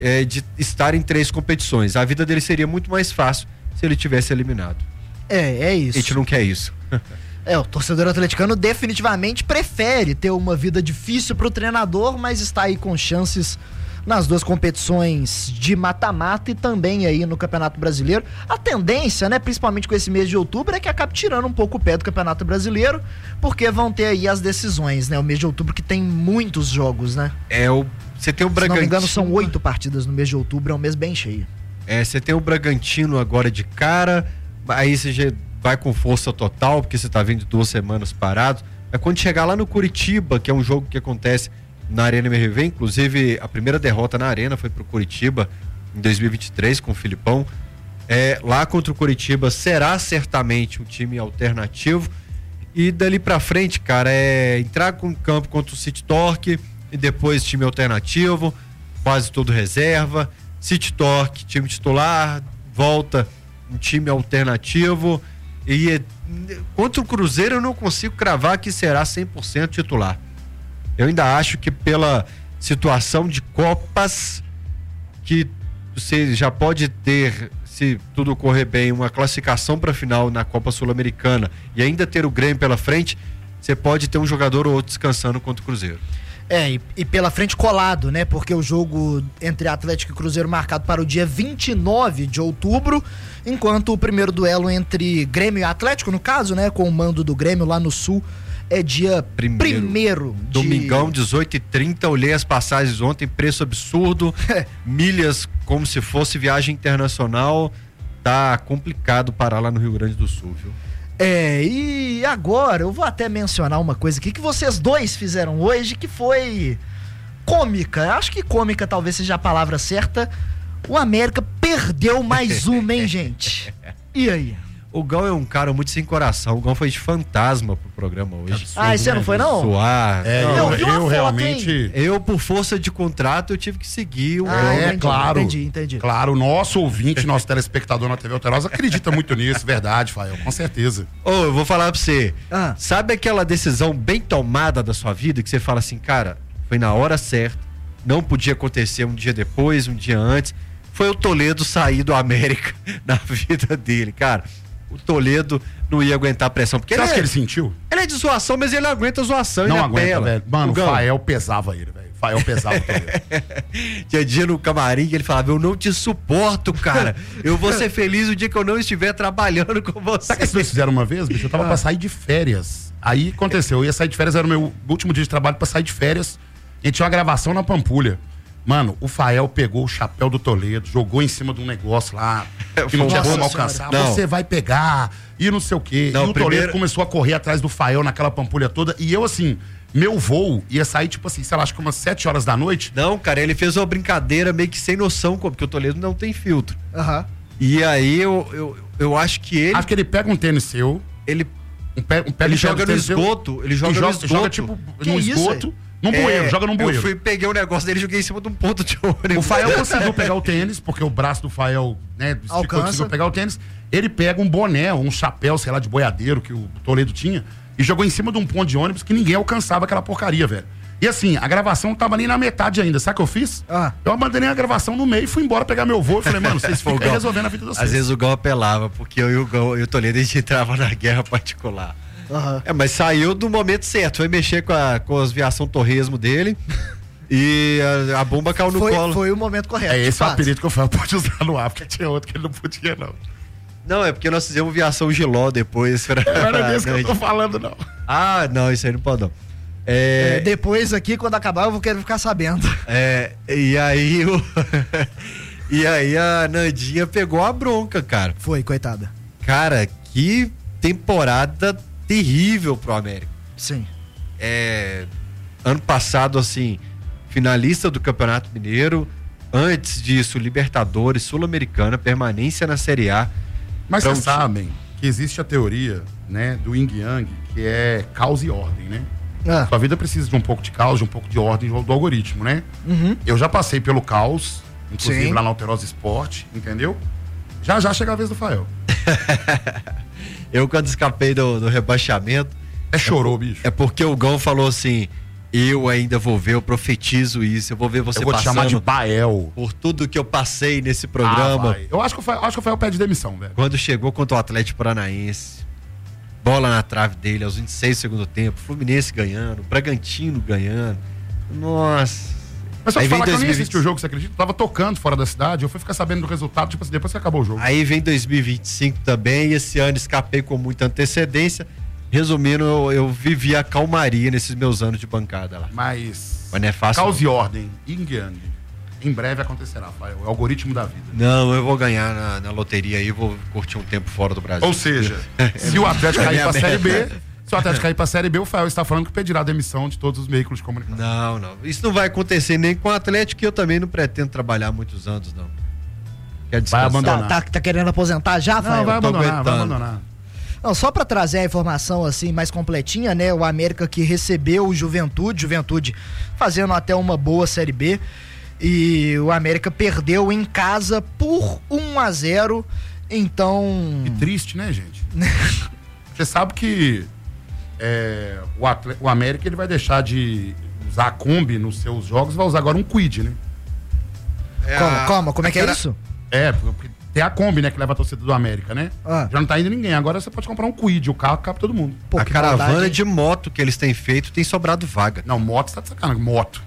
de estar em 3 competições. A vida dele seria muito mais fácil se ele tivesse eliminado. É isso. A gente não quer isso. O torcedor atleticano definitivamente prefere ter uma vida difícil pro treinador, mas está aí com chances nas 2 competições de mata-mata e também aí no Campeonato Brasileiro. A tendência, né, principalmente com esse mês de outubro, é que acabe tirando um pouco o pé do Campeonato Brasileiro, porque vão ter aí as decisões, né? O mês de outubro que tem muitos jogos, né? Você tem o Bragantino. Se não me engano, são 8 partidas no mês de outubro, é um mês bem cheio. Você tem o Bragantino agora de cara, aí você já vai com força total, porque você tá vindo 2 semanas parado. Mas quando chegar lá no Curitiba, que é um jogo que acontece na Arena MRV, inclusive a primeira derrota na Arena foi pro Curitiba em 2023 com o Filipão. Lá contra o Curitiba será certamente um time alternativo, e dali pra frente, cara, entrar com campo contra o City Torque e depois time alternativo, quase todo reserva, City Torque, time titular, volta um time alternativo, e contra o Cruzeiro eu não consigo cravar que será 100% titular. Eu ainda acho que pela situação de Copas, que você já pode ter, se tudo correr bem, uma classificação para a final na Copa Sul-Americana e ainda ter o Grêmio pela frente, você pode ter um jogador ou outro descansando contra o Cruzeiro. E pela frente colado, né? Porque o jogo entre Atlético e Cruzeiro marcado para o dia 29 de outubro, enquanto o primeiro duelo entre Grêmio e Atlético, no caso, né? Com o mando do Grêmio lá no Sul, é dia 1º. Domingão, 18h30, olhei as passagens ontem, preço absurdo, milhas como se fosse viagem internacional, tá complicado parar lá no Rio Grande do Sul, viu? E agora eu vou até mencionar uma coisa aqui que vocês 2 fizeram hoje, que foi cômica. Acho que cômica talvez seja a palavra certa. O América perdeu mais uma, hein, gente? E aí? O Gão é um cara muito sem coração. O Gão foi de fantasma pro programa hoje. Absurdo, você não foi, não? Suar. Eu realmente... Eu, por força de contrato, eu tive que seguir o Gão. Claro. Entendi. Claro, o nosso ouvinte, nosso telespectador na TV Alterosa acredita muito nisso, verdade, Fael, com certeza. Eu vou falar pra você. Sabe aquela decisão bem tomada da sua vida, que você fala assim, cara, foi na hora certa, não podia acontecer um dia depois, um dia antes. Foi o Toledo sair do América na vida dele, cara. O Toledo não ia aguentar a pressão. Porque você acha que ele sentiu? Ele é de zoação, mas ele aguenta a zoação. Não ele aguenta, apela. velho. Mano, o Fael pesava ele, velho. Fael pesava o Toledo. Tinha dia no camarim que ele falava, eu não te suporto, cara. Eu vou ser feliz o dia que eu não estiver trabalhando com você. Sabe o que vocês fizeram uma vez, bicho? Eu tava pra sair de férias. Aí aconteceu, eu ia sair de férias, era o meu último dia de trabalho pra sair de férias. A gente tinha uma gravação na Pampulha. Mano, o Fael pegou o chapéu do Toledo, jogou em cima de um negócio lá, que não tinha como alcançar. Não. Você vai pegar, e não sei o quê. Não, e o Toledo começou a correr atrás do Fael naquela Pampulha toda. E eu, assim, meu voo ia sair, tipo assim, sei lá, acho que umas 7 horas da noite. Não, cara, ele fez uma brincadeira meio que sem noção, porque o Toledo não tem filtro. E aí eu acho que ele... Acho que ele pega um tênis seu. Ele ele joga no esgoto. Ele joga no esgoto. Joga, tipo, no esgoto. Num bueiro, joga num bueiro. Eu peguei o negócio dele e joguei em cima de um ponto de ônibus. O Fael conseguiu pegar o tênis, porque o braço do Fael, né, conseguiu pegar o tênis. Ele pega um boné, um chapéu, sei lá, de boiadeiro que o Toledo tinha, e jogou em cima de um ponto de ônibus que ninguém alcançava aquela porcaria, velho. E assim, a gravação não tava nem na metade ainda. Sabe o que eu fiz? Eu abandonei a gravação no meio e fui embora pegar meu voo. Eu falei, mano, vocês ficam resolvendo a vida de vocês. Às vezes o Gão apelava, porque eu e o Toledo, a gente entrava na guerra particular. Mas saiu do momento certo, foi mexer com as viação torresmo dele e a bomba caiu no colo. Foi o momento correto. Esse é o apelido que eu falo, pode usar no ar, porque tinha outro que ele não podia, não. Não, é porque nós fizemos viação Giló depois. Não era disso que eu tô falando, não. Não, isso aí não pode não. Depois aqui, quando acabar, eu vou querer ficar sabendo. E aí e aí a Nandinha pegou a bronca, cara. Foi, coitada. Cara, que temporada terrível pro América. Sim. Ano passado, assim, finalista do Campeonato Mineiro, antes disso, Libertadores, Sul-Americana, permanência na Série A. Mas vocês sabem que existe a teoria, né, do Yin Yang, que é caos e ordem, né? Sua vida precisa de um pouco de caos, de um pouco de ordem do algoritmo, né? Eu já passei pelo caos, inclusive lá na Alterosa Esporte, entendeu? Já chega a vez do Fael. Eu, quando escapei do rebaixamento... chorou, bicho. É porque o Gão falou assim, Eu ainda vou ver, eu profetizo isso. Eu vou ver você passando. Eu vou te chamar de Bael. Por tudo que eu passei nesse programa. Eu acho que o Fael pede demissão, velho. Quando chegou contra o Atlético Paranaense, bola na trave dele aos 26 do segundo tempo, Fluminense ganhando, Bragantino ganhando. Nossa. Mas só te falar que eu nem assisti o jogo, você acredita? Eu tava tocando fora da cidade, eu fui ficar sabendo do resultado, tipo assim, depois que acabou o jogo. Aí vem 2025 também, e esse ano escapei com muita antecedência. Resumindo, eu vivi a calmaria nesses meus anos de bancada lá. Mas não é fácil. Cause e ordem, yin yang. Em breve acontecerá, Fael. É o algoritmo da vida. Não, eu vou ganhar na loteria aí, vou curtir um tempo fora do Brasil. Ou seja, se o Atlético cair pra Série B, se o Atlético cair pra Série B, o Fael está falando que pedirá a demissão de todos os veículos de comunicação. Não. Isso não vai acontecer nem com o Atlético, e eu também não pretendo trabalhar muitos anos, não. Quer vai abandonar. Tá querendo aposentar já, Fael? Não, vai abandonar. Não, só pra trazer a informação assim mais completinha, né? O América que recebeu o Juventude fazendo até uma boa Série B, e o América perdeu em casa por 1-0, então... Que triste, né, gente? Você sabe que o América ele vai deixar de usar a Kombi nos seus jogos, vai usar agora um Kwid, né? Como é que é isso? Porque tem a Kombi, né, que leva a torcida do América, né? Já não tá indo ninguém. Agora você pode comprar um Kwid, o carro cabe todo mundo. Pô, a caravana de moto que eles têm feito tem sobrado vaga. Não, moto você tá de sacanagem. Moto.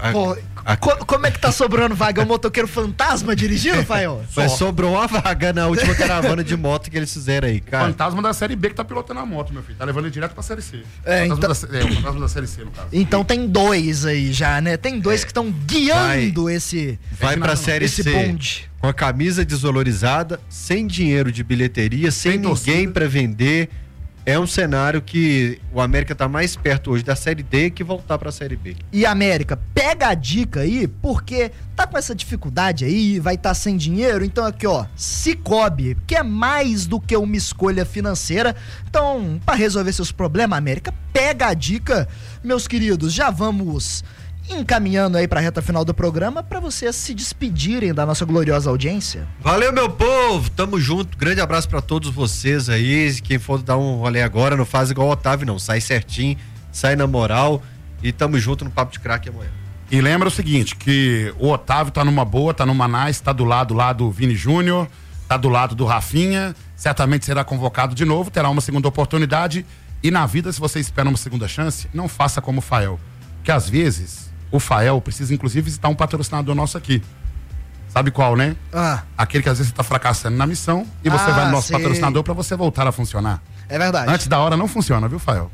Como é que tá sobrando vaga? É um motoqueiro fantasma dirigindo, Fael? Mas sobrou uma vaga na última caravana de moto que eles fizeram aí, cara. O fantasma da Série B que tá pilotando a moto, meu filho. Tá levando ele direto pra Série C. O fantasma da Série C, no caso. Então tem dois aí já, né? Tem dois que estão guiando esse pra Série C bonde. Com a camisa desvalorizada, sem dinheiro de bilheteria, sem ninguém pra vender. É um cenário que o América tá mais perto hoje da Série D que voltar pra Série B. E América, pega a dica aí, porque tá com essa dificuldade aí, vai estar sem dinheiro, então aqui ó, Cicobi, que é mais do que uma escolha financeira. Então, pra resolver seus problemas, América, pega a dica, meus queridos. Já vamos encaminhando aí pra reta final do programa pra vocês se despedirem da nossa gloriosa audiência. Valeu, meu povo, tamo junto, grande abraço pra todos vocês aí. Quem for dar um rolê agora, não faz igual o Otávio não, sai certinho, sai na moral, e tamo junto no Papo de Craque amanhã. E lembra o seguinte, que o Otávio tá numa boa, tá numa nice, tá do lado lá do Vini Júnior, tá do lado do Rafinha, certamente será convocado de novo, terá uma segunda oportunidade. E na vida, se você espera uma segunda chance, não faça como o Fael, que às vezes o Fael precisa inclusive visitar um patrocinador nosso aqui. Sabe qual, né? Aquele que às vezes você tá fracassando na missão e você vai no nosso patrocinador pra você voltar a funcionar. É verdade. Antes da hora não funciona, viu, Fael?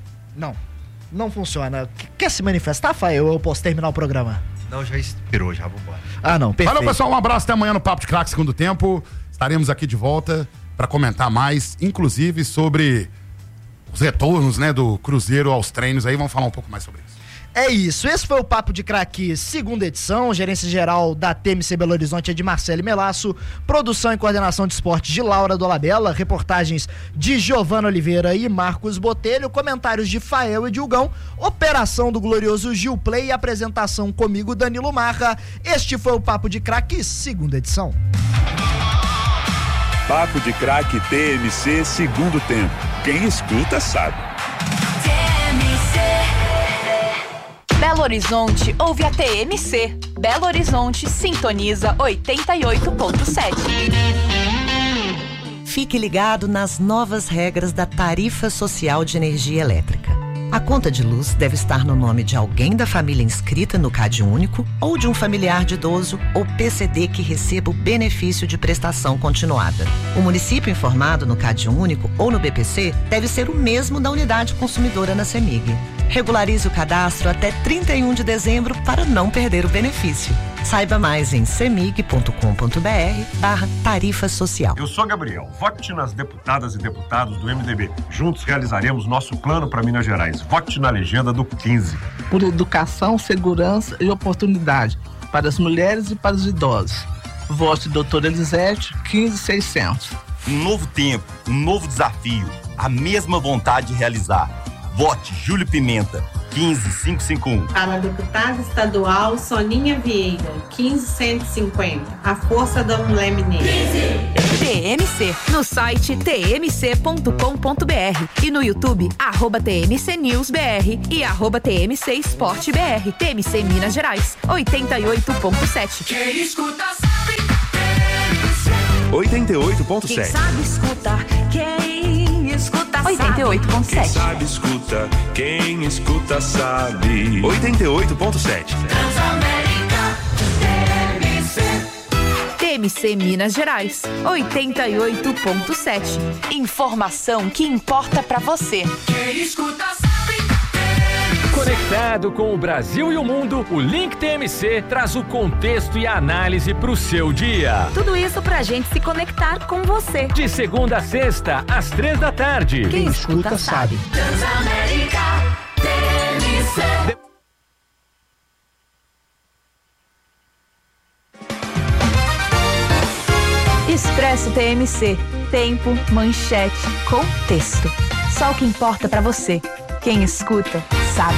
Não funciona. Quer se manifestar, Fael? Eu posso terminar o programa? Não, já esperou, já vambora. Não, perfeito. Valeu, pessoal, um abraço, até amanhã no Papo de Craque segundo tempo. Estaremos aqui de volta pra comentar mais, inclusive sobre os retornos, né, do Cruzeiro aos treinos aí, vamos falar um pouco mais sobre isso. É isso, esse foi o Papo de Craque, segunda edição. Gerência geral da TMC Belo Horizonte é de Marcelo Melasso, produção e coordenação de esportes de Laura Dolabella, reportagens de Giovana Oliveira e Marcos Botelho, comentários de Fael e Dilgão, operação do glorioso Gil Play e apresentação comigo, Danilo Marra. Este foi o Papo de Craque, segunda edição. Papo de Craque TMC, segundo tempo. Quem escuta sabe. Belo Horizonte ouve a TMC. Belo Horizonte sintoniza 88.7. Fique ligado nas novas regras da Tarifa Social de Energia Elétrica. A conta de luz deve estar no nome de alguém da família inscrita no CadÚnico ou de um familiar de idoso ou PCD que receba o benefício de prestação continuada. O município informado no CadÚnico ou no BPC deve ser o mesmo da unidade consumidora na CEMIG. Regularize o cadastro até 31 de dezembro para não perder o benefício. Saiba mais em cemig.com.br/tarifa social. Eu sou Gabriel. Vote nas deputadas e deputados do MDB. Juntos realizaremos nosso plano para Minas Gerais. Vote na legenda do 15. Por educação, segurança e oportunidade para as mulheres e para os idosos. Vote doutora Elisete, 15600. Um novo tempo, um novo desafio. A mesma vontade de realizar. Vote Júlio Pimenta, 15551. Para deputada estadual Soninha Vieira, 15150. A força da mulher mineira. TMC, no site tmc.com.br e no YouTube, @TMC News BR e @TMC Esporte BR. TMC Minas Gerais, 88.7. Quem escuta sabe. 88.7. Quem sabe escuta, quem escuta sabe. 88.7. Quem sabe escuta, quem escuta sabe. 88.7. Transamérica, TMC. TMC Minas Gerais, 88.7. Informação que importa pra você. Quem escuta sabe. Conectado com o Brasil e o mundo, o Link TMC traz o contexto e a análise para o seu dia. Tudo isso pra gente se conectar com você. De segunda a sexta, às 3 da tarde. Quem escuta sabe. Transamérica, TMC. Expresso TMC. Tempo, manchete, contexto. Só o que importa pra você. Quem escuta, sabe.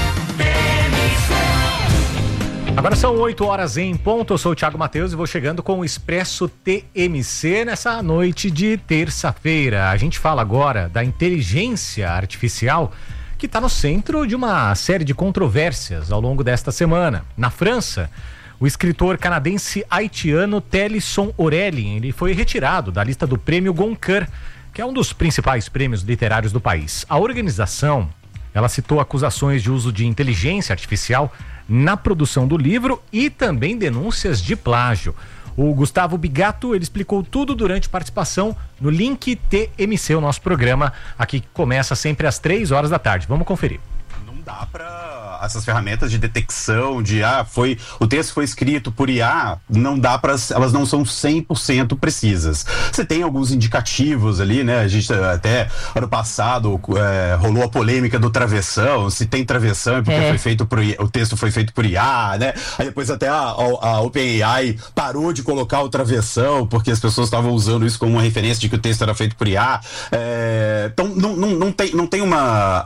Agora são 8 horas em ponto. Eu sou o Thiago Matheus e vou chegando com o Expresso TMC nessa noite de terça-feira. A gente fala agora da inteligência artificial que está no centro de uma série de controvérsias ao longo desta semana. Na França, o escritor canadense haitiano Télisson Orelin, ele foi retirado da lista do Prêmio Goncourt, que é um dos principais prêmios literários do país. A organização, ela citou acusações de uso de inteligência artificial na produção do livro e também denúncias de plágio. O Gustavo Bigato, ele explicou tudo durante participação no Link TMC, o nosso programa aqui que começa sempre às 3 horas da tarde. Vamos conferir. Não dá para essas ferramentas de detecção de o texto foi escrito por IA, não dá para, elas não são 100% precisas. Você tem alguns indicativos ali, né? A gente até ano passado rolou a polêmica do travessão, se tem travessão é porque foi feito o texto foi feito por IA, né? Aí depois até a OpenAI parou de colocar o travessão porque as pessoas estavam usando isso como uma referência de que o texto era feito por IA. Então não tem uma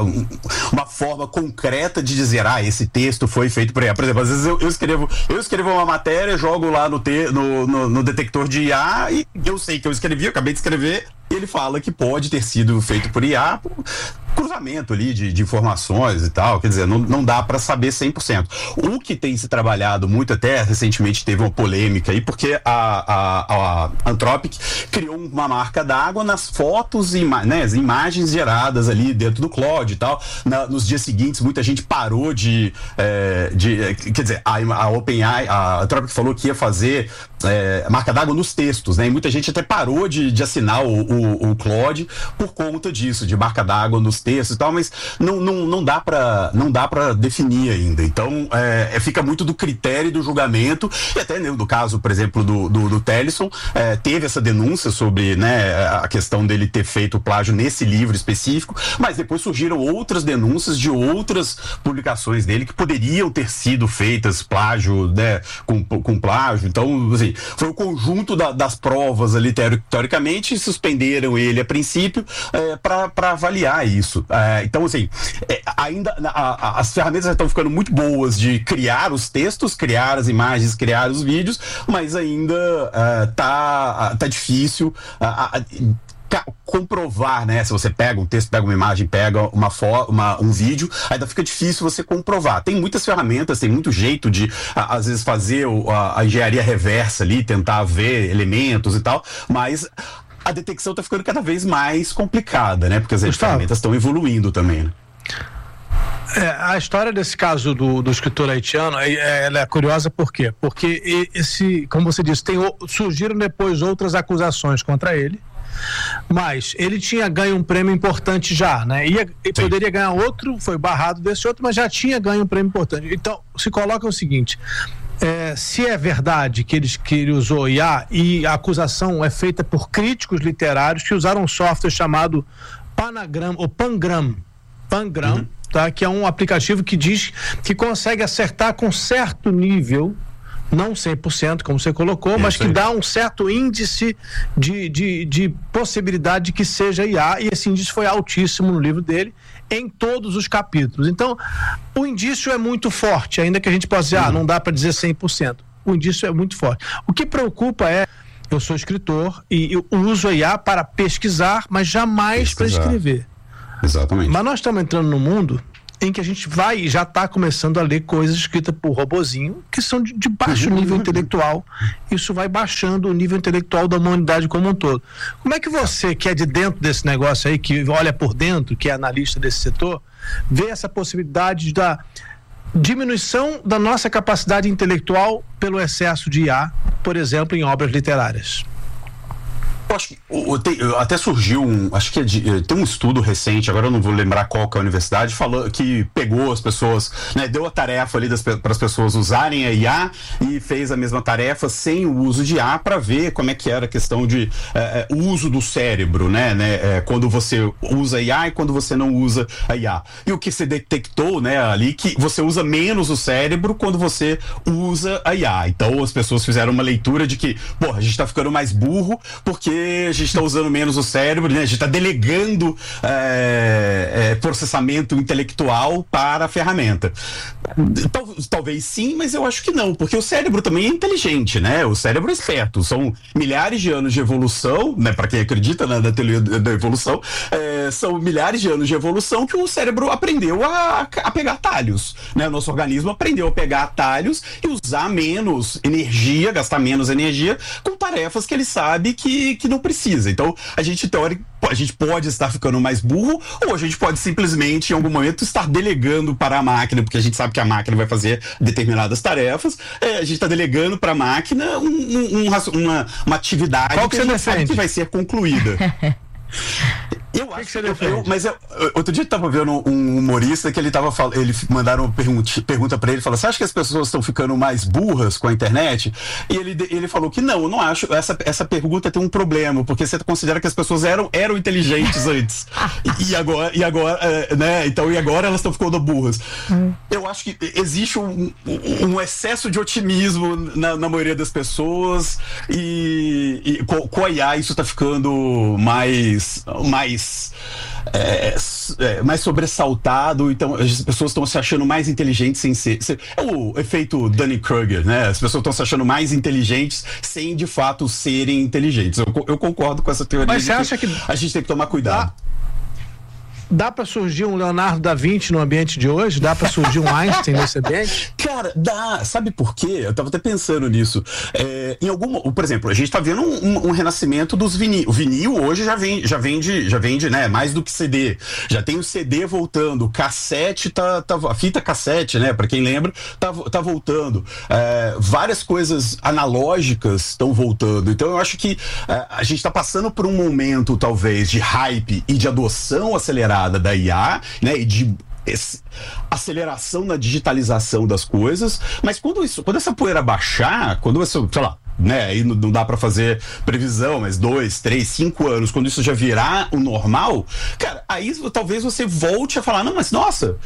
forma concreta de dizer, esse texto foi feito por IA. Por exemplo, às vezes eu escrevo uma matéria, jogo lá no detector de IA e eu sei que eu acabei de escrever, e ele fala que pode ter sido feito por IA, por cruzamento ali de informações e tal, quer dizer, não dá para saber 100%. O que tem se trabalhado muito, até recentemente teve uma polêmica aí, porque a Anthropic criou uma marca d'água nas fotos e as imagens geradas ali dentro do Claude e tal. Nos dias seguintes, muita gente parou quer dizer, a OpenAI, a Anthropic falou que ia fazer marca d'água nos textos, né? E muita gente até parou de assinar o Claude por conta disso, de marca d'água nos textos e tal, mas não dá para definir ainda. Então fica muito do critério do julgamento, e até no caso, por exemplo, do Télisson, teve essa denúncia sobre, né, a questão dele ter feito plágio nesse livro específico, mas depois surgiram outras denúncias de outras publicações dele que poderiam ter sido feitas plágio, né, com plágio. Então, assim, foi o conjunto das provas ali, teoricamente, suspenderam ele a princípio para avaliar isso. Então, assim, ainda as ferramentas estão ficando muito boas de criar os textos, criar as imagens, criar os vídeos, mas ainda tá difícil comprovar, né? Se você pega um texto, pega uma imagem, pega um vídeo, ainda fica difícil você comprovar. Tem muitas ferramentas, tem muito jeito de, às vezes, fazer a engenharia reversa ali, tentar ver elementos e tal, mas a detecção está ficando cada vez mais complicada, né? Porque as ferramentas estão evoluindo também, né? A história desse caso do escritor haitiano, ela é curiosa por quê? Porque como você disse, surgiram depois outras acusações contra ele, mas ele tinha ganho um prêmio importante já, né? Poderia ganhar outro, foi barrado desse outro, mas já tinha ganho um prêmio importante. Então, se coloca o seguinte: se é verdade que ele usou IA, e a acusação é feita por críticos literários que usaram um software chamado Pangram, tá? Que é um aplicativo que diz que consegue acertar com certo nível, não 100%, como você colocou, mas que dá um certo índice de possibilidade de que seja IA, e esse índice foi altíssimo no livro dele. em todos os capítulos. Então, o indício é muito forte, ainda que a gente possa dizer, não dá para dizer 100%. O indício é muito forte. O que preocupa é, eu sou escritor e eu uso a IA para pesquisar, mas jamais para escrever. Exatamente. Mas nós estamos entrando num mundo em que a gente vai e já está começando a ler coisas escritas por robozinho que são de baixo nível intelectual. Isso vai baixando o nível intelectual da humanidade como um todo. Como é que você, que é de dentro desse negócio aí, que olha por dentro, que é analista desse setor, vê essa possibilidade da diminuição da nossa capacidade intelectual pelo excesso de IA, por exemplo, em obras literárias? Eu acho que até surgiu acho que tem um estudo recente, agora eu não vou lembrar qual que é a universidade, falou que pegou as pessoas, né, deu a tarefa ali para as pessoas usarem a IA e fez a mesma tarefa sem o uso de IA para ver como é que era a questão de uso do cérebro, né, quando você usa a IA e quando você não usa a IA. E o que se detectou, né, ali, que você usa menos o cérebro quando você usa a IA. Então as pessoas fizeram uma leitura de que, a gente tá ficando mais burro porque a gente está usando menos o cérebro, né? A gente está delegando processamento intelectual para a ferramenta. Talvez sim, mas eu acho que não, porque o cérebro também é inteligente, né? O cérebro é esperto. São milhares de anos de evolução, né? Para quem acredita na teoria da evolução, são milhares de anos de evolução que o cérebro aprendeu a pegar atalhos, né? O nosso organismo aprendeu a pegar atalhos e usar menos energia, gastar menos energia com tarefas que ele sabe que não precisa. Então, a gente pode estar ficando mais burro, ou a gente pode simplesmente, em algum momento, estar delegando para a máquina, porque a gente sabe que a máquina vai fazer determinadas tarefas, a gente está delegando para a máquina uma atividade que a gente sabe que vai ser concluída. Eu acho outro dia eu tava vendo um humorista que ele mandaram pergunta pra ele, falou: você acha que as pessoas estão ficando mais burras com a internet? E ele falou que não, eu não acho. Essa pergunta tem um problema, porque você considera que as pessoas eram inteligentes antes. E agora, né? Então, e agora elas estão ficando burras. Eu acho que existe um excesso de otimismo na maioria das pessoas, e com a IA isso tá ficando mais sobressaltado. Então as pessoas estão se achando mais inteligentes sem ser. É o efeito Dunning-Kruger, né? As pessoas estão se achando mais inteligentes sem de fato serem inteligentes. Eu concordo com essa teoria. Mas você acha que a gente tem que tomar cuidado? Dá pra surgir um Leonardo da Vinci no ambiente de hoje? Dá pra surgir um Einstein nesse ambiente? Cara, dá. Sabe por quê? Eu tava até pensando nisso. Por exemplo, a gente tá vendo um renascimento dos vinil. O vinil hoje já vende, né? Mais do que CD. Já tem o CD voltando. Cassete a fita cassete, né? Pra quem lembra, tá voltando. Várias coisas analógicas estão voltando. Então eu acho que a gente tá passando por um momento, talvez, de hype e de adoção acelerada da IA, né, e de aceleração na digitalização das coisas, mas quando essa poeira baixar, quando isso, sei lá, né, aí não dá pra fazer previsão, mas 2, 3, 5 anos, quando isso já virar o normal, cara, aí talvez você volte a falar, não, mas nossa,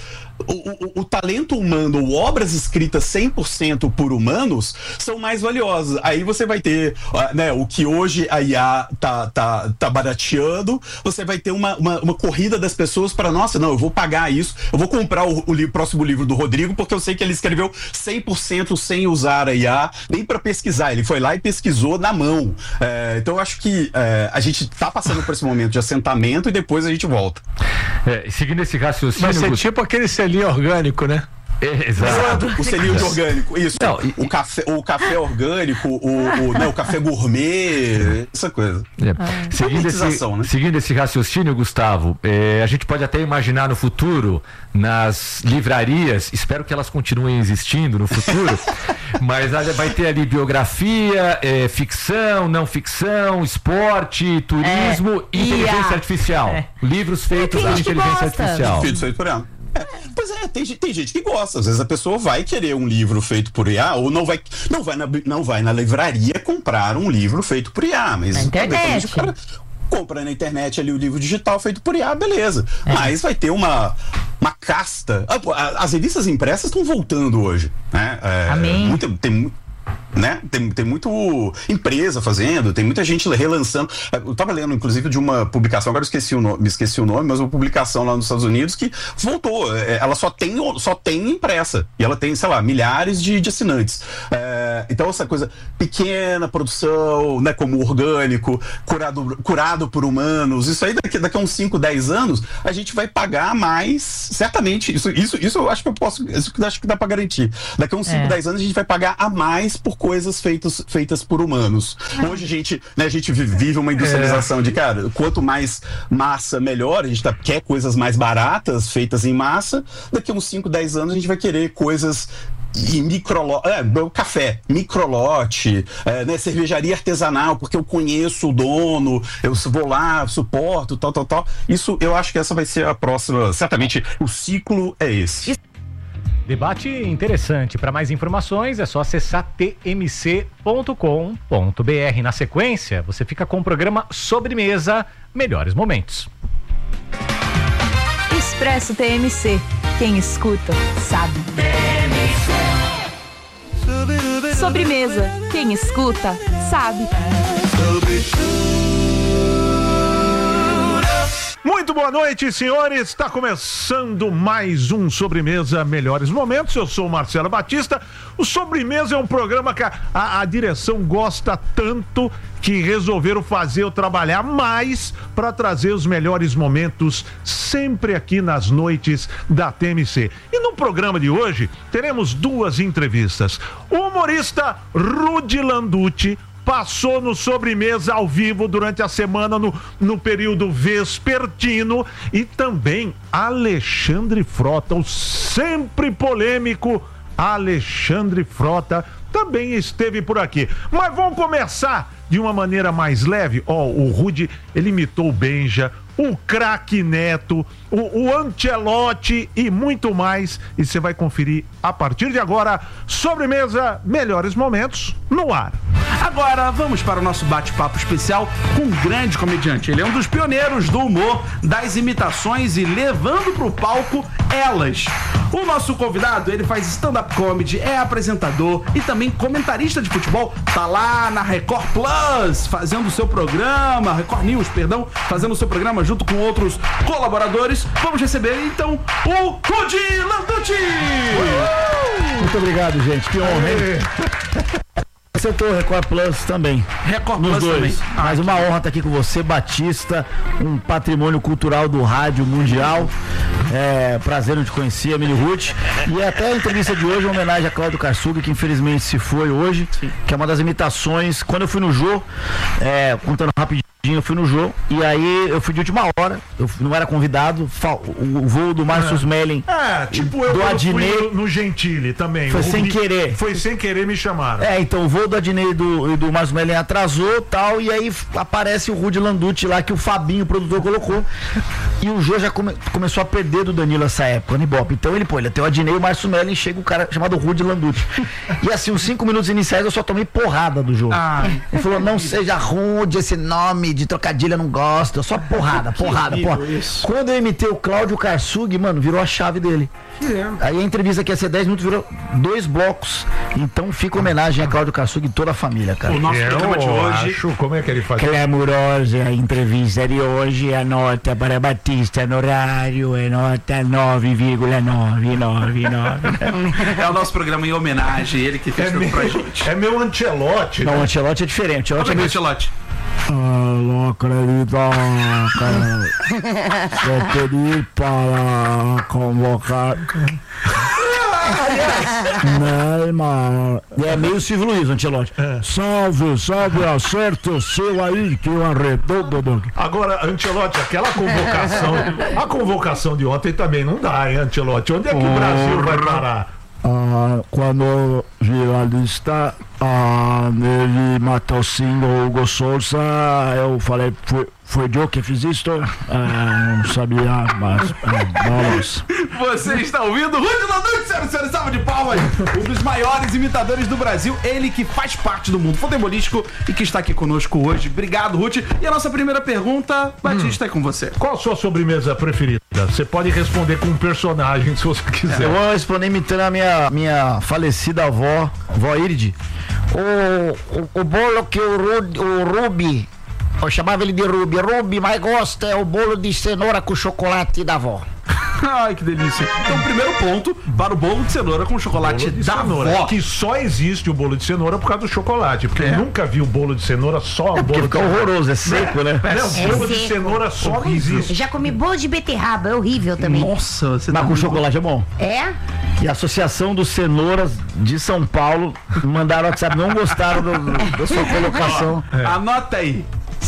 o talento humano, ou obras escritas 100% por humanos são mais valiosas. Aí você vai ter, né, o que hoje a IA tá barateando, você vai ter uma corrida das pessoas para, nossa, não, eu vou pagar isso, eu vou comprar o próximo livro do Rodrigo, porque eu sei que ele escreveu 100% sem usar a IA, nem para pesquisar, ele foi lá e pesquisou na mão. Então eu acho que a gente tá passando por esse momento de assentamento e depois a gente volta. Seguindo esse raciocínio... Vai ser tipo aquele selinho orgânico, né? Exato. O selinho de orgânico, isso. Não, o café orgânico, o café gourmet, essa coisa. Seguindo esse raciocínio, Gustavo, a gente pode até imaginar no futuro, nas livrarias, espero que elas continuem existindo no futuro, mas vai ter ali biografia, ficção, não ficção, esporte, turismo e inteligência artificial. Livros feitos por inteligência artificial. Pois tem gente que gosta. Às vezes a pessoa vai querer um livro feito por IA, ou não vai na livraria comprar um livro feito por IA, mas na internet. O cara compra na internet ali o livro digital feito por IA, beleza. Mas vai ter uma casta. As revistas impressas estão voltando hoje, né? Amém. né? Tem muito empresa fazendo, tem muita gente relançando. Eu tava lendo, inclusive, de uma publicação, agora me esqueci o nome, mas uma publicação lá nos Estados Unidos que voltou. Ela só tem impressa. E ela tem, sei lá, milhares de assinantes. Então, essa coisa pequena, produção, né, como orgânico, curado por humanos, isso aí daqui a uns 5, 10 anos, a gente vai pagar mais, certamente. Isso eu acho que isso acho que dá pra garantir. Daqui a uns 5, 10 anos a gente vai pagar a mais por coisas feitas por humanos. Hoje a gente vive uma industrialização de, cara, quanto mais massa, melhor. A gente quer coisas mais baratas, feitas em massa. Daqui a uns 5, 10 anos a gente vai querer coisas e café, microlote, né, cervejaria artesanal, porque eu conheço o dono, eu vou lá, suporto, tal. Isso, eu acho que essa vai ser a próxima. Certamente, o ciclo é esse. Debate interessante. Para mais informações é só acessar tmc.com.br. Na sequência, você fica com o programa Sobremesa Melhores Momentos. Expresso TMC. Quem escuta, sabe. Sobremesa. Quem escuta, sabe. Muito boa noite, senhores. Está começando mais um Sobremesa Melhores Momentos. Eu sou o Marcelo Batista. O Sobremesa é um programa que a direção gosta tanto que resolveram fazer eu trabalhar mais para trazer os melhores momentos sempre aqui nas noites da TMC. E no programa de hoje teremos 2 entrevistas. O humorista Rudy Landucci passou no Sobremesa ao vivo durante a semana no período vespertino, e também Alexandre Frota, o sempre polêmico Alexandre Frota, também esteve por aqui. Mas vamos começar de uma maneira mais leve. O Rudy, ele imitou o Benja, o craque Neto, o Ancelotti e muito mais. E você vai conferir a partir de agora. Sobremesa Melhores Momentos no ar. Agora vamos para o nosso bate-papo especial com um grande comediante. Ele é um dos pioneiros do humor, das imitações e levando pro palco elas. O nosso convidado, ele faz stand-up comedy, é apresentador e também comentarista de futebol. Tá lá na Record Plus, fazendo o seu programa, Record News, perdão, fazendo o seu programa junto com outros colaboradores. Vamos receber então o Rudy Landucci. Muito obrigado, gente. Que honra, hein? Setor Record Plus também. Record Plus também. Mas uma honra estar aqui com você, Batista, um patrimônio cultural do rádio mundial. Prazer em te conhecer, Emílio Ruth. E até a entrevista de hoje, uma homenagem a Cláudio Karsug, que infelizmente se foi hoje, que é uma das imitações. Quando eu fui no Jô, contando rapidinho, eu fui no Jô, e aí eu fui de última hora, eu não era convidado, o voo do Márcio Smelling. Eu fui no Gentili também. Foi sem querer. Foi sem querer, me chamaram. Então o voo do Adnei e do Márcio Smelling atrasou tal, e aí aparece o Rudy Landucci lá, que o Fabinho, o produtor, colocou. E o Jô já começou a perder do Danilo essa época, no Ibope. Então ele tem o Adnei e o Márcio Smelling, chega o cara chamado Rudy Landucci. E assim, os 5 minutos iniciais eu só tomei porrada do Jô. Ele falou, não seja Rudy, esse nome de trocadilho eu não gosto, só porrada. Quando eu imitei o Cláudio Karsug, mano, virou a chave dele. Aí a entrevista que ia ser 10 minutos virou 2 blocos. Então fica homenagem a Cláudio Karsug e toda a família, cara. O nosso programa de hoje. Como é que ele faz? Clamorosa a entrevista de hoje, a nota para Batista no horário é nota 9,999. É o nosso programa em homenagem, ele que fez tudo pra gente. É meu Ancelotti. Não, o Ancelotti é diferente. Como é que é o Ancelotti? Não acredito, cara. Eu pedi para convocar Neymar. É meio Silvio Luiz, Ancelotti. Salve, acerto seu aí, que eu arredondo. Agora, Ancelotti, aquela convocação, a convocação de ontem também não dá, hein, Ancelotti? Onde é que o Brasil vai parar? Quando vi a lista, ele matou sim o Hugo Souza, eu falei, foi eu que fiz isto? Não sabia, mas vamos. Você está ouvindo Rudy Landucci, senhoras, salva de palmas, um dos maiores imitadores do Brasil, ele que faz parte do mundo futebolístico e que está aqui conosco hoje. Obrigado, Rudy. E a nossa primeira pergunta, Batista, é com você. Qual a sua sobremesa preferida? Você pode responder com um personagem, se você quiser. Eu vou responder imitando a minha falecida avó Iride, O bolo que o Rubi, eu chamava ele de Rubi mais gosta é o bolo de cenoura com chocolate da avó. Ai, que delícia. Então, primeiro ponto para o bolo de cenoura com chocolate da avó. Que só existe o bolo de cenoura por causa do chocolate. Porque eu nunca vi o bolo de cenoura só o bolo. Fica horroroso, é seco, né? Não, bolo de cenoura só existe. Já comi bolo de beterraba, é horrível também. Nossa, você mas com chocolate é bom. É? E a Associação dos Cenouras de São Paulo mandaram o WhatsApp, não gostaram da sua colocação. Anota aí.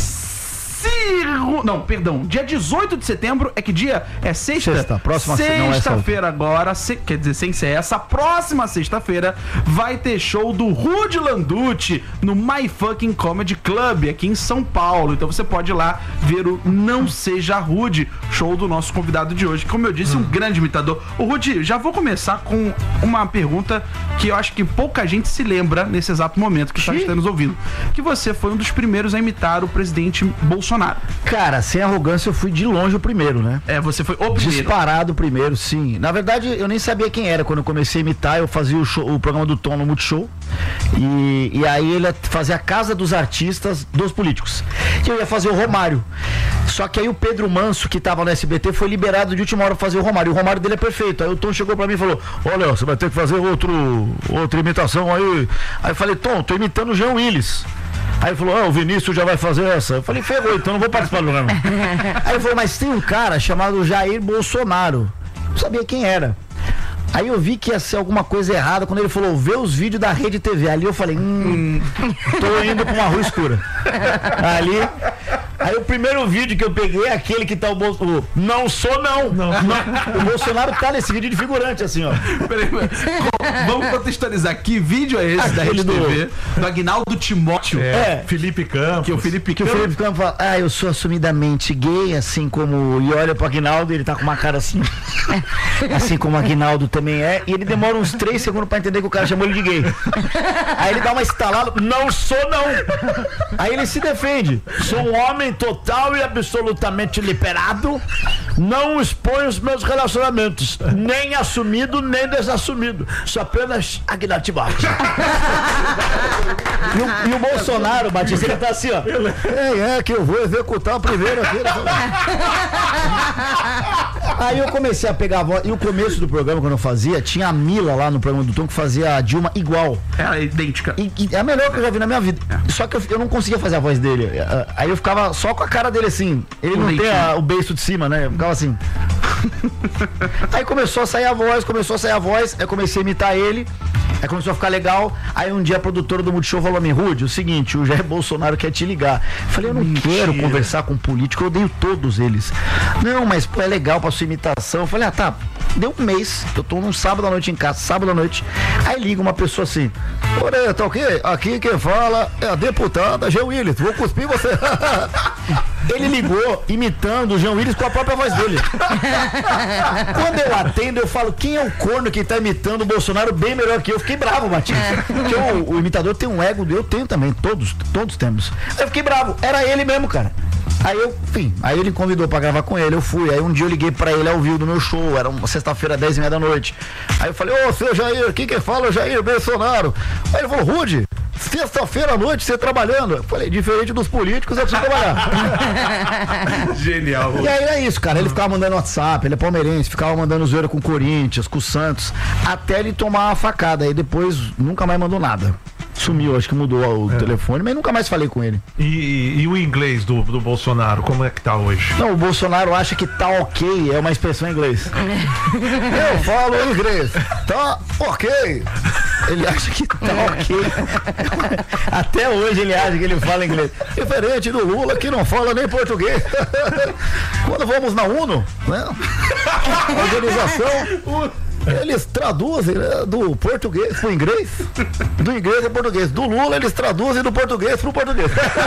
Não, perdão. Dia 18 de setembro é que dia? É sexta? Próxima sexta-feira agora, quer dizer, sem ser essa, próxima sexta-feira vai ter show do Rudy Landucci no My Fucking Comedy Club aqui em São Paulo. Então você pode ir lá ver o Não Seja Rude, show do nosso convidado de hoje. Como eu disse, um grande imitador. O Rudy, já vou começar com uma pergunta que eu acho que pouca gente se lembra nesse exato momento que está nos ouvindo. Que você foi um dos primeiros a imitar o presidente Bolsonaro. Cara, sem arrogância eu fui de longe o primeiro, né? Você foi o primeiro. Disparado o primeiro, sim. Na verdade, eu nem sabia quem era quando eu comecei a imitar. Eu fazia o programa do Tom no Multishow. E aí ele fazia a casa dos artistas dos políticos. E eu ia fazer o Romário. Só que aí o Pedro Manso, que tava no SBT, foi liberado de última hora pra fazer o Romário. E o Romário dele é perfeito. Aí o Tom chegou pra mim e falou: olha, você vai ter que fazer outra imitação aí. Aí eu falei: Tom, tô imitando o Jean Willis. Aí ele falou: o Vinícius já vai fazer essa. Eu falei: ferrou, então não vou participar do programa. Aí ele falou: mas tem um cara chamado Jair Bolsonaro. Não sabia quem era. Aí eu vi que ia ser alguma coisa errada quando ele falou: vê os vídeos da Rede TV. Ali eu falei: tô indo pra uma rua escura. Aí o primeiro vídeo que eu peguei é aquele que tá o Bolsonaro. Não sou não. O Bolsonaro tá nesse vídeo de figurante, assim, ó. Peraí, vamos contextualizar. Que vídeo é esse da Rede TV? Do Aguinaldo Timóteo. Felipe Campos. Que o Felipe Campos fala: eu sou assumidamente gay, assim como. E olha pro Aguinaldo, ele tá com uma cara assim. Assim como o Aguinaldo também é. E ele demora uns 3 segundos pra entender que o cara chamou ele de gay. Aí ele dá uma estalada: não sou não. Aí ele se defende: sou um homem total e absolutamente liberado, não exponho os meus relacionamentos, nem assumido, nem desassumido, sou apenas Aguinaldo Timóteo. E o Bolsonaro, Batista, ele tá assim, ó: é que eu vou executar o primeiro aqui. Aí eu comecei a pegar a voz. E o começo do programa, quando eu fazia, tinha a Mila lá no programa do Tom que fazia a Dilma igual. Ela é idêntica. E é a melhor que eu já vi na minha vida. Só que eu não conseguia fazer a voz dele. Aí eu ficava só com a cara dele assim. Ele não tem o beiço de cima, né? Eu ficava assim. Aí começou a sair a voz. Aí comecei a imitar ele. Aí começou a ficar legal. Aí um dia a produtora do Multishow falou: me Rude, o seguinte, o Jair Bolsonaro quer te ligar. Eu falei: eu não quero conversar com político, eu odeio todos eles. Não, mas pô, é legal pra sua imitação. Eu falei: tá. Deu um mês, eu tô num sábado à noite em casa, sábado à noite. Aí liga uma pessoa assim: olha, tá ok? Aqui quem fala é a deputada Jean Willis, vou cuspir você. Ele ligou imitando o Jean Willis com a própria voz dele. Quando eu atendo, eu falo: quem é o corno que tá imitando o Bolsonaro bem melhor que eu? Fiquei bravo, Batista. Porque o imitador tem um ego, eu tenho também, todos temos. Eu fiquei bravo, era ele mesmo, cara. Aí ele convidou pra gravar com ele, eu fui. Aí um dia eu liguei pra ele ao vivo do meu show, era uma sexta-feira, 10h30 da noite. Aí eu falei: seu Jair, quem que fala? Jair Bolsonaro. Aí ele falou: Rude, sexta-feira à noite, você trabalhando? Eu falei: diferente dos políticos, eu preciso trabalhar. Genial. E aí é isso, cara. Ele ficava mandando WhatsApp, ele é palmeirense, ficava mandando zoeira com o Corinthians, com o Santos, até ele tomar uma facada. Aí depois nunca mais mandou nada. Sumiu, acho que mudou o telefone, mas nunca mais falei com ele. E o inglês do Bolsonaro, como é que tá hoje? Não, o Bolsonaro acha que tá ok, é uma expressão em inglês. Eu falo inglês, tá ok. Ele acha que tá ok. Até hoje ele acha que ele fala inglês. Diferente do Lula, que não fala nem português. Quando vamos na UNO, né? Organização... Eles traduzem, né, do português pro inglês, do inglês ao português. Do Lula eles traduzem do português pro português.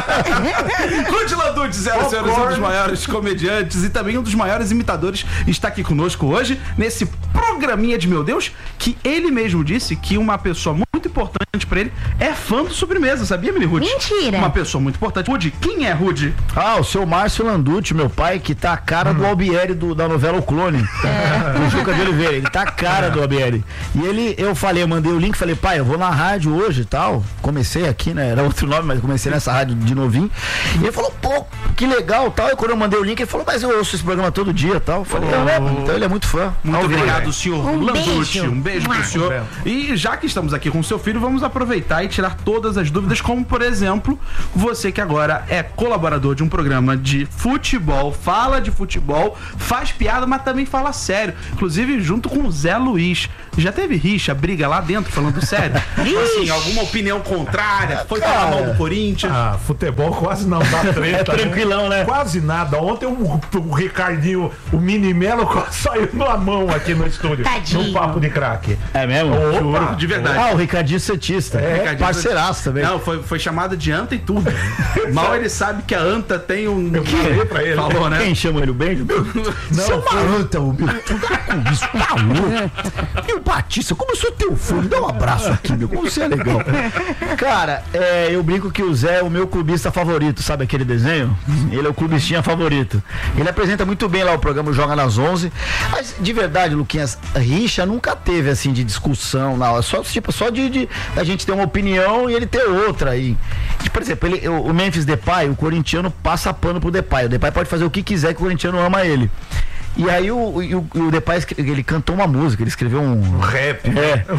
Rudy Landucci, senhoras e senhores, um dos maiores comediantes e também um dos maiores imitadores, está aqui conosco hoje, nesse programinha de meu Deus, que ele mesmo disse que uma pessoa muito importante pra ele, é fã do Sobremesa, sabia, Mili Ruth? Mentira. Uma pessoa muito importante. Rudy, quem é Rudy? O seu Márcio Landucci, meu pai, que tá a cara do Albieri da novela O Clone. O Juca de Oliveira, ele tá a cara do Albieri. E eu mandei o link, falei, pai, eu vou na rádio hoje e tal. Comecei aqui, né? Era outro nome, mas comecei nessa rádio de novinho. E ele falou, pô, que legal tal. E quando eu mandei o link, ele falou, mas eu ouço esse programa todo dia e tal. Eu falei, então ele é muito fã. Muito obrigado, senhor Landucci. Beijo. Um beijo pro senhor. E já que estamos aqui com o seu filho, vamos aproveitar e tirar todas as dúvidas, como por exemplo, você que agora é colaborador de um programa de futebol, fala de futebol, faz piada, mas também fala sério. Inclusive junto com o Zé Luiz. Já teve rixa, briga lá dentro, falando sério? Assim, alguma opinião contrária? Foi falar mal do Corinthians? Futebol quase não dá treta. É tranquilão, né? Quase nada. Ontem o Ricardinho, o Minimelo saiu na mão aqui no estúdio. Tadinho. No papo de craque. É mesmo? Juro, de verdade. O Ricardinho Setista. Parceiraço também. Não, foi chamada de anta e tudo. Mal ele sabe que a anta tem um... Eu falei pra ele. Falou, né? Quem chama ele o beijo? Não, é uma anta, o meu. Com isso, tá louco. E o Batista, como eu sou teu fã, me dá um abraço aqui, meu. Como você é legal. Cara, eu brinco que o Zé é o meu clubista favorito, sabe aquele desenho? Ele é o clubistinha favorito. Ele apresenta muito bem lá o programa Joga nas 11. Mas, de verdade, Luquinhas, rixa nunca teve, assim, de discussão na hora. Só de a gente ter uma opinião e ele ter outra aí. Por exemplo, o Memphis Depay, o corintiano passa pano pro Depay. O Depay pode fazer o que quiser, que o corintiano ama ele. E aí o Depay, ele cantou uma música, ele escreveu um rap.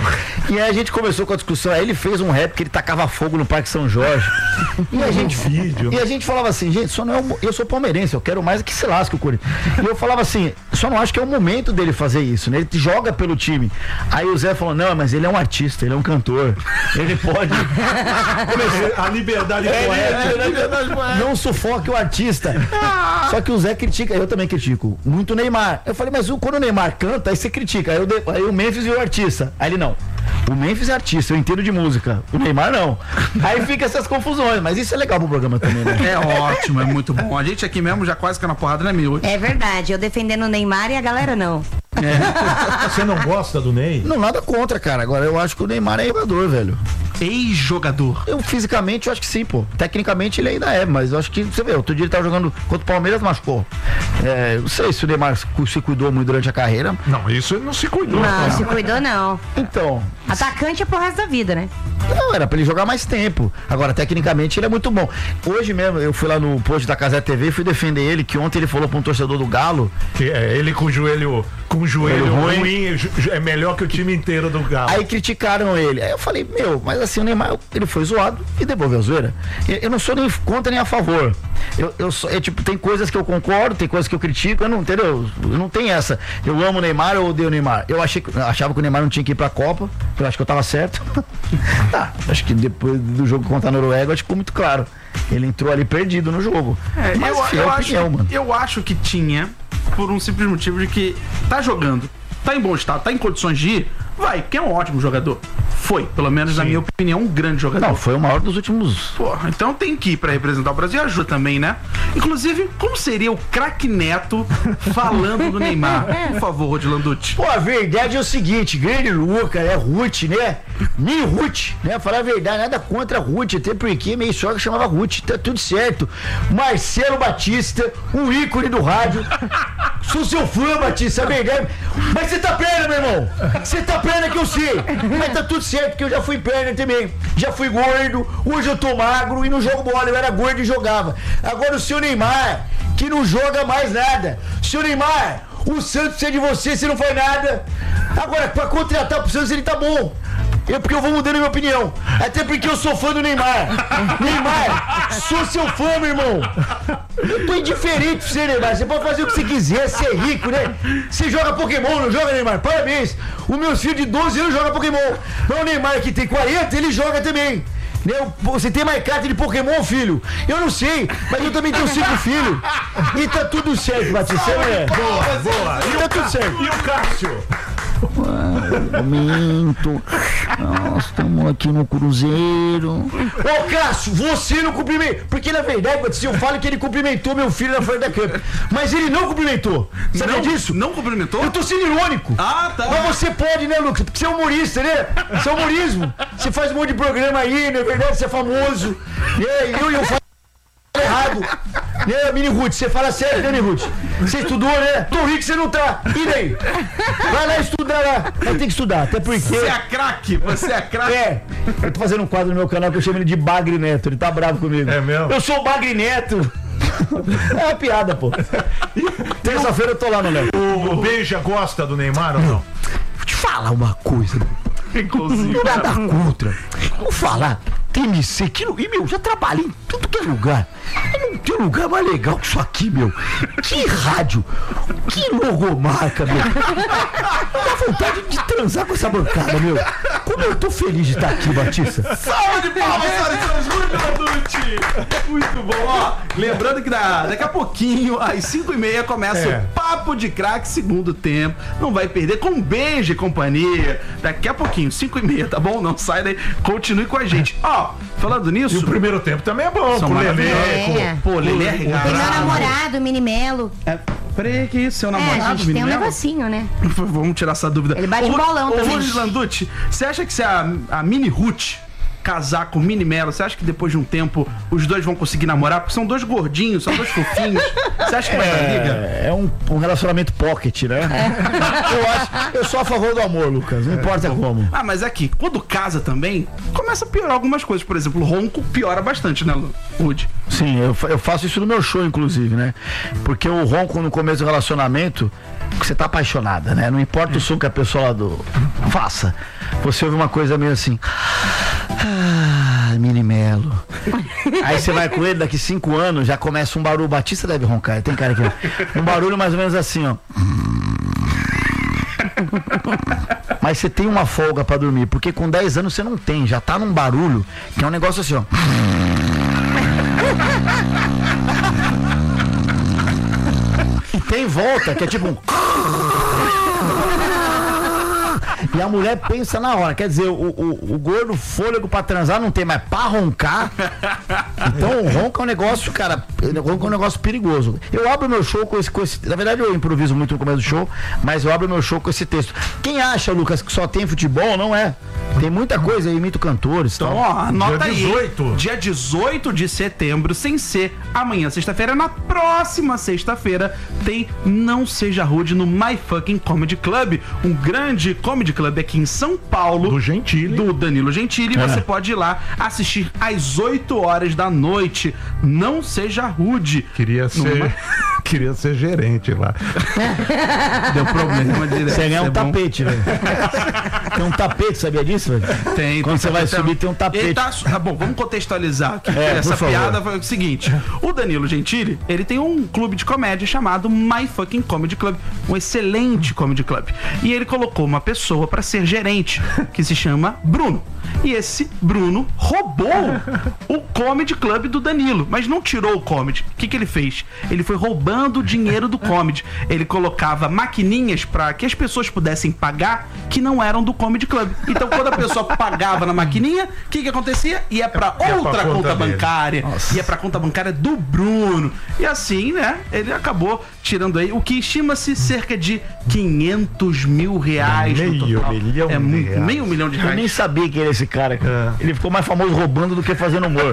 E aí a gente começou com a discussão, aí ele fez um rap que ele tacava fogo no Parque São Jorge. E a gente falava assim, gente, só não é eu sou palmeirense, eu quero mais que se lasque o Corinthians. E eu falava assim, só não acho que é o momento dele fazer isso, né? Ele joga pelo time. Aí o Zé falou, não, mas ele é um artista, ele é um cantor. Ele pode... A liberdade poética. Não sufoque o artista. Só que o Zé critica, eu também critico muito o Neymar. Eu falei, mas quando o Neymar canta, aí você critica. Aí o Memphis e o artista. Aí ele não. O Memphis é artista, eu entendo de música. O Neymar não. Aí fica essas confusões, mas isso é legal pro programa também, né? É ótimo, é muito bom. A gente aqui mesmo já quase que na porrada, né, meu? É verdade, eu defendendo o Neymar e a galera não. Você não gosta do Ney? Não, nada contra, cara. Agora eu acho que o Neymar é jogador, velho. Ex-jogador. Fisicamente eu acho que sim, pô. Tecnicamente ele ainda é, mas eu acho que, você vê, outro dia ele tava jogando contra o Palmeiras, machucou. Não sei se o Neymar se cuidou muito durante a carreira. Não, isso ele não se cuidou. Não, se cuidou não. Então. Atacante é pro resto da vida, né? Não, era pra ele jogar mais tempo. Agora, tecnicamente, ele é muito bom. Hoje mesmo, eu fui lá no post da Casa TV e fui defender ele, que ontem ele falou pra um torcedor do Galo. Que ele com o joelho ruim é melhor que o time inteiro do Galo. Aí criticaram ele. Aí eu falei, mas assim, o Neymar, ele foi zoado e devolveu a zoeira. Eu não sou nem contra nem a favor. Tipo, tem coisas que eu concordo, tem coisas que eu critico, entendeu? Não tem essa. Eu amo o Neymar, eu odeio o Neymar. Eu achava que o Neymar não tinha que ir pra Copa, eu acho que eu tava certo. Acho que depois do jogo contra a Noruega, acho que ficou muito claro. Ele entrou ali perdido no jogo. Eu acho que tinha, por um simples motivo de que tá jogando, tá em bom estado, tá em condições de ir, vai, que é um ótimo jogador. Foi, pelo menos na minha opinião, um grande jogador. Não, foi o maior dos últimos... Porra, então tem que ir pra representar o Brasil e ajuda também, né? Inclusive, como seria o craque Neto falando do Neymar? Por favor, Rodi Landucci. Pô, a verdade é o seguinte, grande Luca, Ruth, né? Mini Ruth, né? Falar a verdade, nada contra a Ruth, até porque minha sogra chamava Ruth, tá tudo certo. Marcelo Batista, um ícone do rádio. Sou seu fã, Batista, a verdade. Mas você tá perna, meu irmão. Você tá perna que eu sei. Mas tá tudo certo, porque eu já fui perna também. Já fui gordo, hoje eu tô magro e não jogo bola. Eu era gordo e jogava. Agora o seu Neymar, que não joga mais nada. Seu Neymar, o Santos precisa de você, você não faz nada. Agora, pra contratar pro Santos, ele tá bom. Porque eu vou mudando a minha opinião. Até porque eu sou fã do Neymar. Neymar, sou seu fã, meu irmão. Eu tô indiferente pra você, Neymar. Você pode fazer o que você quiser, você é rico, né? Você joga Pokémon, não joga, Neymar? Parabéns. Os meus filhos de 12 anos jogam Pokémon. Mas o Neymar, que tem 40, ele joga também. Você tem mais carta de Pokémon, filho? Eu não sei, mas eu também tenho 5 filhos. E tá tudo certo, Batista. Boa. E tá tudo certo. E o Cássio? Momento. Nós estamos aqui no Cruzeiro. Ô, Cássio, você não cumprimentou. Porque na verdade, eu falo que ele cumprimentou meu filho na frente da câmera. Mas ele não cumprimentou. Sabia disso? Não cumprimentou? Eu tô sendo irônico. Ah, tá. Mas você pode, né, Lucas? Porque você é humorista, né? Você é humorismo. Você faz um monte de programa aí, não é verdade? Você é famoso. Eu falo errado. Né, Mini Ruth? Você fala sério, né, Mini Ruth? Você estudou, né? Tô rico, você não tá. E daí? Vai lá estudar lá. Vai ter que estudar, até porque... Você é craque, você é craque. É. Eu tô fazendo um quadro no meu canal que eu chamo ele de Bagre Neto. Ele tá bravo comigo. É mesmo? Eu sou o Bagre Neto. É uma piada, pô. Terça-feira eu tô lá no Léo. O Beija gosta do Neymar ou não? Vou te falar uma coisa. Inclusive. Não nada contra. Vou falar. TMC, e meu, já trabalhei em tudo que é lugar. Não tem lugar mais legal que isso aqui, meu. Que rádio, que logomarca, meu. Dá vontade de transar com essa bancada, meu. Como eu tô feliz de estar aqui, Batista. Salve de palmas, senhoras e muito bom. Ó, lembrando que daqui a pouquinho, às 5h30, começa o Papo de Craque segundo tempo. Não vai perder, com um beijo e companhia. Daqui a pouquinho, 5h30, tá bom? Não sai daí, continue com a gente. Ó, falando nisso... E o primeiro tempo também é bom, com o Lelê. Pô, Lelê é Tem meu namorado, Mini Melo. Peraí, que seu namorado, a gente tem um negocinho, né? Vamos tirar essa dúvida. Ele bate bolão também. Ô, Luiz Landucci, você acha que se a Mini Ruth casar com o Mini Melo, você acha que depois de um tempo os dois vão conseguir namorar? Porque são dois gordinhos, são dois fofinhos. Você acha que vai dar liga? É um relacionamento pocket, né? Eu sou a favor do amor, Lucas. Não importa como. Ah, mas aqui, quando casa também, começa a piorar algumas coisas. Por exemplo, o ronco piora bastante, né, Rude? Sim, eu faço isso no meu show, inclusive, né? Porque o ronco no começo do relacionamento, você tá apaixonada, né? Não importa o som que a pessoa lá faça. Você ouve uma coisa meio assim... Mini Melo. Aí você vai com ele, daqui 5 anos já começa um barulho. Batista deve roncar, tem cara aqui. Um barulho mais ou menos assim, ó. Mas você tem uma folga pra dormir, porque com 10 anos você não tem, já tá num barulho que é um negócio assim, ó. E tem volta, que é tipo um... E a mulher pensa na hora, quer dizer, o gordo fôlego pra transar não tem, mas pra roncar. Então o ronco é um negócio, cara, ronco é um negócio perigoso. Eu abro meu show com esse. Na verdade eu improviso muito no começo do show, mas eu abro meu show com esse texto. Quem acha, Lucas, que só tem futebol, não é. Tem muita coisa, eu imito cantores. Então, ó, anota aí. Dia 18 de setembro, sem ser amanhã, sexta-feira, na próxima sexta-feira, tem Não Seja Rude no My Fucking Comedy Club, um grande comedy club aqui em São Paulo. Do Gentili. Do Danilo Gentili. Você pode ir lá assistir às 8 horas da noite. Não Seja Rude. Queria ser gerente lá. Deu problema direto. Você ganha um tapete, velho. Tem um tapete, sabia disso, velho? Tem. Quando você vai subir, tem um tapete. Tá bom, vamos contextualizar aqui. Essa piada foi o seguinte: o Danilo Gentili, ele tem um clube de comédia chamado My Fucking Comedy Club, um excelente comedy club. E ele colocou uma pessoa pra ser gerente, que se chama Bruno. E esse Bruno roubou o comedy club do Danilo, mas não tirou o comedy. O que ele fez? Ele foi roubando o dinheiro do comedy. Ele colocava maquininhas para que as pessoas pudessem pagar que não eram do comedy club. Então quando a pessoa pagava na maquininha, o que acontecia? Ia para outra conta bancária. Ia para conta bancária do Bruno. E assim, né, ele acabou tirando aí o que estima-se cerca de R$500 mil no total. Meio milhão de reais. Eu nem sabia que era esse cara. Ele ficou mais famoso roubando do que fazendo humor.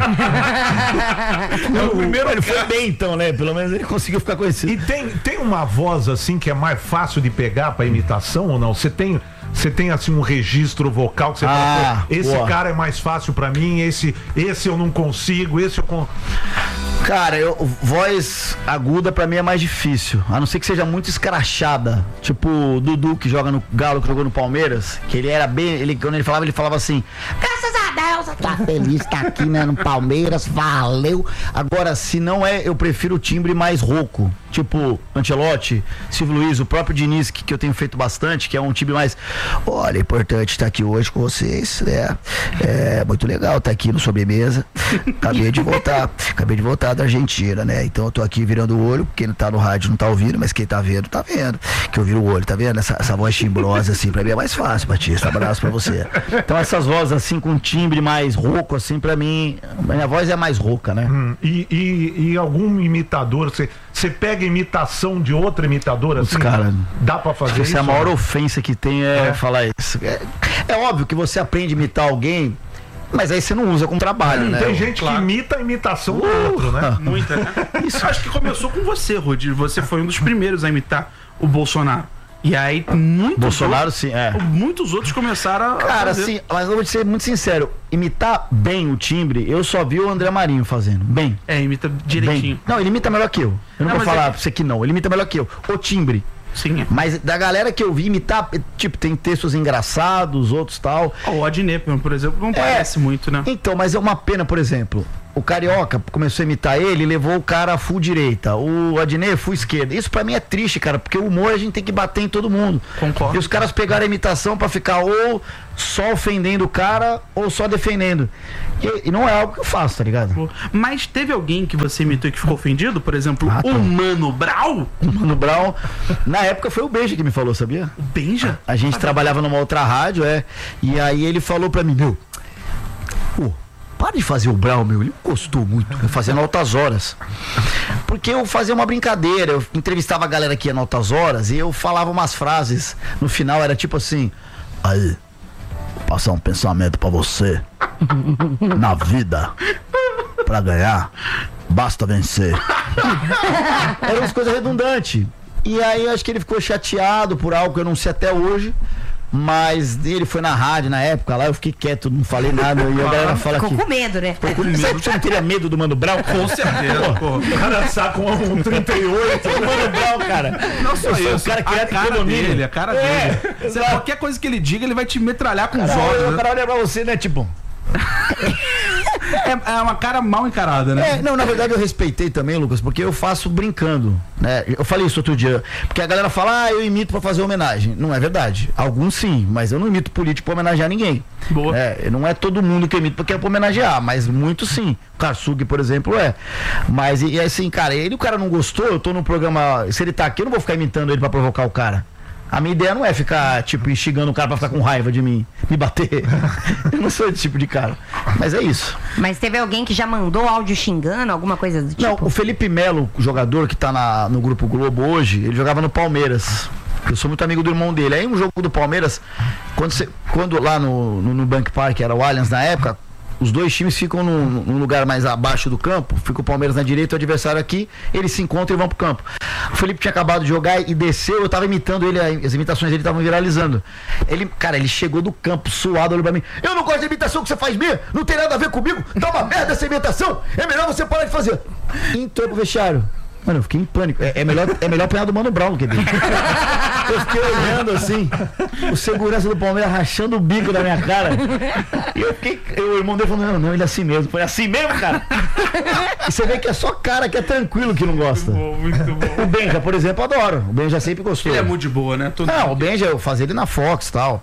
Ele foi bem então, né? Pelo menos ele conseguiu ficar conhecido. E tem uma voz assim que é mais fácil de pegar pra imitação ou não? Você tem assim um registro vocal que você fala, esse cara é mais fácil pra mim, esse eu não consigo, Cara, voz aguda pra mim é mais difícil. A não ser que seja muito escrachada. Tipo o Dudu, que joga no Galo, que jogou no Palmeiras. Que ele era bem. Quando ele falava assim: graças a Deus. Tá feliz, tá aqui, né, no Palmeiras, valeu. Agora, se não é, eu prefiro o timbre mais rouco. Tipo, Ancelotti, Silvio Luiz, o próprio Diniz, que eu tenho feito bastante, que é um timbre mais... Olha, é importante estar aqui hoje com vocês, né? É muito legal estar aqui no Sobremesa. Acabei de voltar da Argentina, né? Então eu tô aqui virando o olho, quem não tá no rádio não tá ouvindo, mas quem tá vendo, que eu viro o olho, tá vendo? Essa voz timbrosa, assim, pra mim é mais fácil, Batista, abraço pra você. Então essas vozes, assim, com timbre mais rouco, assim, pra mim, minha voz é mais rouca, né? E algum imitador, você pega imitação de outro imitador, assim, cara, dá pra fazer isso? Essa é a maior ofensa que tem, falar isso. É óbvio que você aprende a imitar alguém, mas aí você não usa como trabalho, né? Tem gente que imita a imitação do outro, né? Muita, né? Isso acho que começou com você, Rudi. Você foi um dos primeiros a imitar o Bolsonaro. E aí, muitos outros começaram a Cara, fazer. assim, mas eu vou te ser muito sincero, imitar bem o timbre, eu só vi o André Marinho fazendo, bem. Imita direitinho. Bem. Não, ele imita melhor que eu. Eu não vou falar pra você que não, ele imita melhor que eu. O timbre. Sim. Mas da galera que eu vi imitar, tipo, tem textos engraçados, outros tal. O Adnet, por exemplo, não parece muito, né? Então, mas é uma pena, por exemplo, o Carioca começou a imitar ele e levou o cara full direita, o Adnet full esquerda. Isso pra mim é triste, cara, porque o humor a gente tem que bater em todo mundo. Concordo. E os caras pegaram a imitação pra ficar ou só ofendendo o cara ou só defendendo. E não é algo que eu faço, tá ligado? Mas teve alguém que você imitou e que ficou ofendido? Por exemplo, o Mano Brown? O Mano Brown, na época foi o Benja que me falou, sabia? O Benja? A gente trabalhava numa outra rádio, e aí ele falou pra mim, para de fazer o Brown, meu. Ele gostou muito, fazendo altas horas. Porque eu fazia uma brincadeira, eu entrevistava a galera que ia em altas horas e eu falava umas frases. No final era tipo assim: aí, vou passar um pensamento pra você. Na vida, pra ganhar, basta vencer. Eram umas coisas redundantes. E aí acho que ele ficou chateado por algo que eu não sei até hoje. Mas ele foi na rádio na época lá, eu fiquei quieto, não falei nada. E a galera fala Ficou com medo, né? Ficou com medo. Você não teria medo do Mano Brown? Com certeza, pô. O cara saca um 38. O Mano Brown, cara. Não sou eu. O cara criado em condomínio. A cara dele. Qualquer coisa que ele diga, ele vai te metralhar com os olhos. O cara olha pra você, né? Tipo... É uma cara mal encarada, né? Não, na verdade eu respeitei também, Lucas, porque eu faço brincando, né? Eu falei isso outro dia, porque a galera fala, eu imito pra fazer homenagem. Não é verdade. Alguns sim, mas eu não imito político pra homenagear ninguém. Boa. Não é todo mundo que eu imito porque é pra homenagear, mas muito sim. O Karsug, por exemplo, é. Mas, e assim, cara, o cara não gostou, eu tô num programa, se ele tá aqui, eu não vou ficar imitando ele pra provocar o cara. A minha ideia não é ficar, tipo, instigando o cara pra ficar com raiva de mim, me bater. Eu não sou esse tipo de cara. Mas é isso. Mas teve alguém que já mandou áudio xingando, alguma coisa do tipo? Não, o Felipe Melo, o jogador que tá no Grupo Globo hoje, ele jogava no Palmeiras. Eu sou muito amigo do irmão dele. Aí um jogo do Palmeiras, quando lá no Nubank Park, era o Allianz na época, os dois times ficam num lugar mais abaixo do campo, fica o Palmeiras na direita e o adversário aqui, eles se encontram e vão pro campo. O Felipe tinha acabado de jogar e desceu, eu tava imitando ele, as imitações dele estavam viralizando. Ele chegou do campo suado, olhou pra mim, eu não gosto da imitação que você faz minha, não tem nada a ver comigo, tá uma merda essa imitação, é melhor você parar de fazer. E entrou pro vestiário. Mano, eu fiquei em pânico. É melhor apanhar do Mano Brown do que dele. Eu fiquei olhando assim, o segurança do Palmeiras rachando o bico da minha cara. E o irmão dele falou, não, ele é assim mesmo. Foi assim mesmo, cara? E você vê que é só cara que é tranquilo que não gosta. Muito bom. O Benja, por exemplo, adoro. O Benja sempre gostou. Ele é muito de boa, né? O Benja, eu fazia ele na Fox e tal.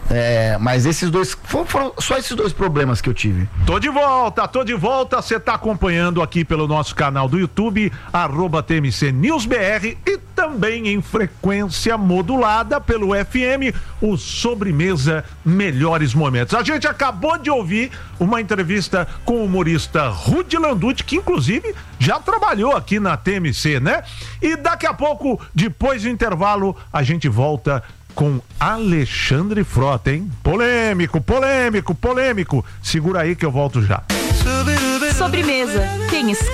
Mas esses dois foram só esses dois problemas que eu tive. Tô de volta. Você tá acompanhando aqui pelo nosso canal do YouTube, @TMC News BR, e também em frequência modulada pelo FM, o Sobremesa Melhores Momentos. A gente acabou de ouvir uma entrevista com o humorista Rudi Landucci, que inclusive já trabalhou aqui na TMC, né? E daqui a pouco, depois do intervalo, a gente volta com Alexandre Frota, hein? Polêmico. Segura aí que eu volto já. Sobremesa. Quem